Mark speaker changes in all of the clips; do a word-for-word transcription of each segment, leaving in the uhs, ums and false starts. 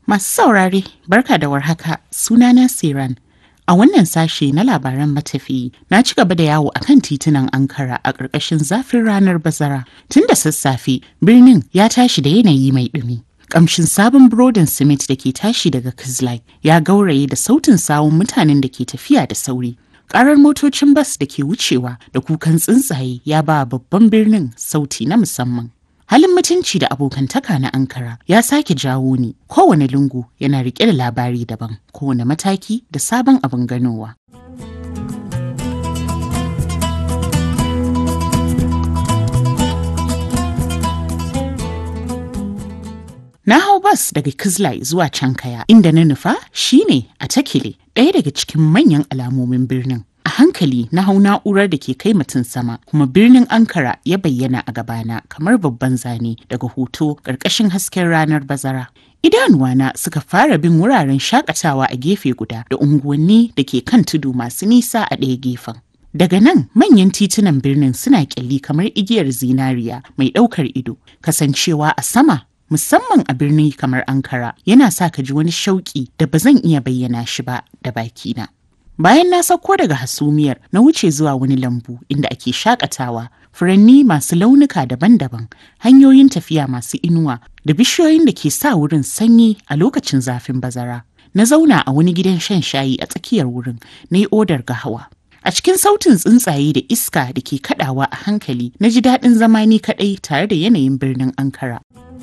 Speaker 1: Masu saurare, barka da warhaka, sunana Siran. A wannan sashe na labaran matafiyi, na ci gaba da yawo akan titunan Ankara a ƙarƙashin zafin ranar bazara. Tun da sassafe, birnin ya tashi da yanayi mai ɗumi. Kamshin sabon burodin simit da ke tashi daga Kizlai ya gauraye da sautin sawun mutanen da ke tafiya da sauri. Karar motocin bas da ke wucewa da kukan tsuntsaye ya ba babban birnin sauti na musamman. Halin mutunci da abokantaka na Ankara ya sake jawo ni. Kowane lungu yana rike da labari daban, kowane mataki da sabon abin ganowa. Na hau bas daga Kizlai zuwa Chankaya, inda na nufa shine a Takile, ɗaya daga cikin manyan alamomin birnin. A hankali na hau na'urar da ke kai mutum sama, kuma birnin Ankara ya bayyana a gabana kamar babban zane daga hoto ƙarƙashin hasken ranar bazara. Idanuwana suka fara bin wuraren shakatawa a gefe guda da unguwanni da ke kan tudu masu nisa a ɗaya gefen. Daga nan manyan titunan birnin suna ƙyalli kamar igiyar zinariya mai ɗaukar ido. Kasancewa a sama, musamman a birni kamar Ankara, yana sa ka ji wani shauƙi da ba zan iya bayyana shi ba da bakina. Bayan na sauko daga hasumiyar, na wuce zuwa wani lambu inda ake shakatawa, furanni masu launuka daban-daban, hanyoyin tafiya masu inuwa da bishiyoyin da ke sa wurin sanyi a lokacin zafin bazara. Na zauna a wani gidan shan shayi a tsakiyar wurin, na yi odar gahawa. A cikin sautin tsuntsaye da iska da ke kadawa a hankali, na ji daɗin zama ni kaɗai tare da yanayin birnin Ankara.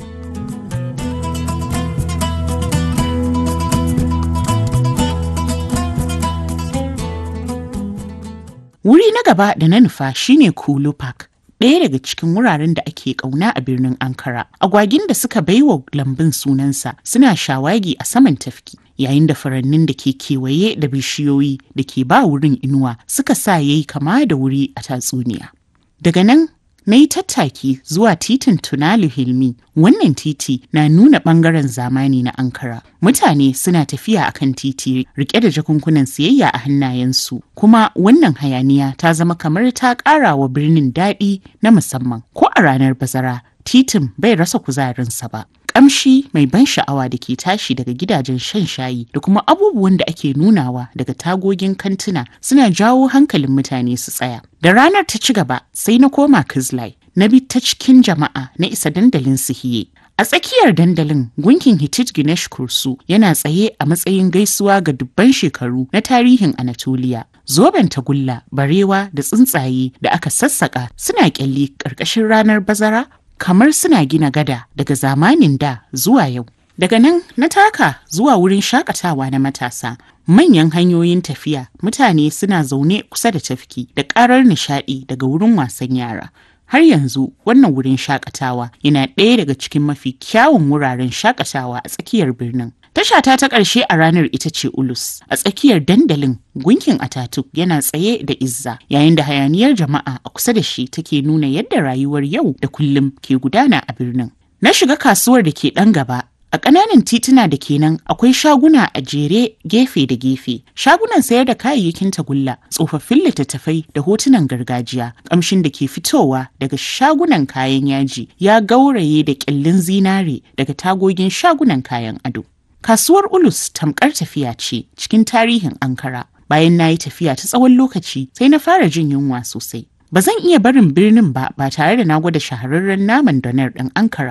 Speaker 1: Wuri na gaba da na nufa shine Kulu Park, ɗaya daga cikin wuraren da ake ƙauna a birnin Ankara. Agwagin da suka baiwa lambun sunansa suna shawagi a saman tafki, yayin da furannin da ke kewaye da bishiyoyi da ke ba wurin inuwa suka sa yayi kama da wuri a tatsuniya. Daga nan na yi tattaki zuwa titin Tunali Hilmi. Wannan titi na nuna ɓangaren zamani na Ankara. Mutane suna tafiya akan titi rike da jakunkunan siyayya a hannayensu, kuma wannan hayaniya ta zama kamar ta ƙara wa birnin daɗi na musamman. Ko a ranar bazara, titin bai rasa kuzarinsa ba. Ƙamshi mai ban sha'awa da ke tashi daga gidajen shan shayi da kuma abubuwan da ake nunawa daga tagogin kantuna suna jawo hankalin mutane su tsaya. Da ranar ta ci gaba, sai na koma Kizlai, na bi ta cikin jama'a na isa dandalin Sihiye. A tsakiyar dandalin, gunkin Hitit Ganesh Kursu yana tsaye a matsayin gaisuwa ga dubban shekaru na tarihin Anatoliya. Zoben tagulla, barewa da tsuntsaye da aka sassaka suna kyalli ƙarƙashin ranar bazara kamar suna gina gada daga zamanin da zuwa yau. Daga nan na taka zuwa wurin shakatawa na matasa. Manyan hanyoyin tafiya, mutane suna zaune kusa da tafki da ƙarar nishaɗi daga wurin wasan yara. Har yanzu wannan wurin shakatawa yana ɗaya daga cikin mafi kyawun wuraren shakatawa a tsakiyar birnin. Tashata ta ƙarshe a ranar ita ce Ulus. A tsakiyar dandalin, gunkin Ataturk yana tsaye da izza, yayin da hayaniyar jama'a a kusa da shi take nuna yadda rayuwar yau da kullum ke gudana a birnin. Na shiga kasuwar da ke ɗan gaba. A ƙananan tituna da ke nan akwai shaguna a jere gefe da gefe. Shagunan sayar da kayayyakin tagulla, tsofaffin littattafai da hotunan gargajiya. Ƙamshin da ke fitowa daga shagunan kayan yaji ya gauraye da ƙyallin zinare daga tagogin shagunan kayan ado. Kasuwar Ulus tamkar tafiya ce cikin tarihin Ankara. Bayan na yi tafiya ta tsawon lokaci, sai na fara jin yunwa sosai. Ba zan iya barin birnin ba ba tare da na gwada shahararren naman donar ɗin Ankara